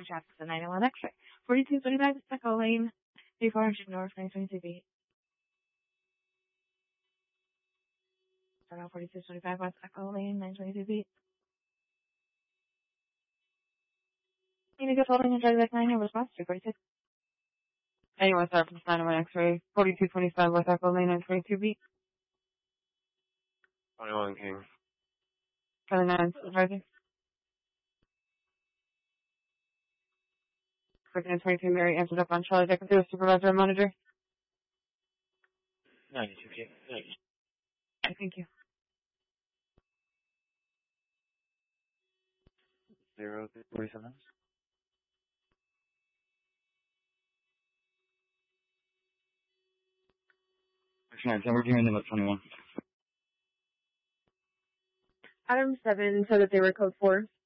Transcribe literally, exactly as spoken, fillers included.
for traffic at nine oh one X-ray. forty-two twenty-five Echo Lane, thirty-four hundred North, nine twenty-two B. forty-two twenty-five West Echo Lane, nine twenty-two B. Indigo holding and drug back nine, your response to forty-six. Anyone start from nine oh one X-ray, forty-two twenty-five West Echo Lane, nine twenty-two B. twenty-one King. twenty-nine Supervisor. Freaking twenty-two Mary answered up on Charlie Deck with the Supervisor and Manager. ninety-two King. Thank you. Thank you. Zero, forty-seven. Nine, ten, we're hearing them at twenty-one. Adam seven said that they were code four.